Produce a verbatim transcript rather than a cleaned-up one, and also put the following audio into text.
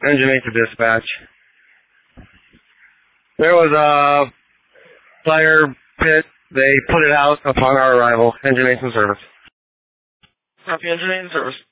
Engine eight to dispatch. There was a fire pit. They put it out upon our arrival. Engine eight in service. Copy, Engine eight in service.